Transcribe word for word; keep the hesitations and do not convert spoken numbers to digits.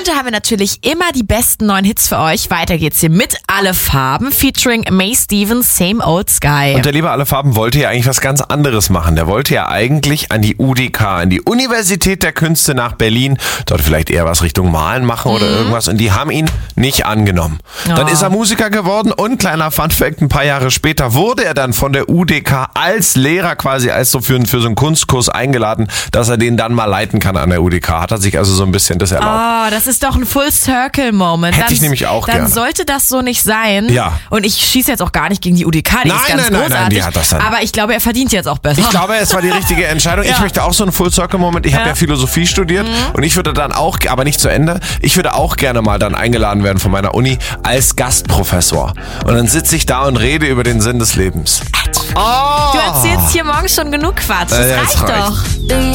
Und da haben wir natürlich immer die besten neuen Hits für euch. Weiter geht's hier mit Alle Farben featuring May Stevens, Same Old Sky. Und der liebe Alle Farben wollte ja eigentlich was ganz anderes machen. Der wollte ja eigentlich an die U D K, an die Universität der Künste nach Berlin, dort vielleicht eher was Richtung Malen machen oder mhm. irgendwas. Und die haben ihn nicht angenommen. Oh. Dann ist er Musiker geworden und, kleiner Funfact, ein paar Jahre später wurde er dann von der U D K als Lehrer quasi, als so für, für so einen Kunstkurs eingeladen, dass er den dann mal leiten kann an der U D K. Hat er sich also so ein bisschen das erlaubt. Oh, das ist doch ein Full-Circle-Moment. Hätte dann, ich nämlich auch Dann gerne. sollte das so nicht sein. Ja. Und ich schieße jetzt auch gar nicht gegen die U D K, die nein, ist ganz nein, nein, großartig. nein, die hat das dann. Aber ich glaube, er verdient jetzt auch besser. Ich glaube, es war die richtige Entscheidung. Ja. Ich möchte auch so einen Full-Circle-Moment. Ich ja. habe ja Philosophie studiert mhm. und ich würde dann auch, aber nicht zu Ende, ich würde auch gerne mal dann eingeladen werden von meiner Uni als Gastprofessor. Und dann sitze ich da und rede über den Sinn des Lebens. Oh. Du erzählst hier morgen schon genug Quatsch. Das äh, reicht reicht doch.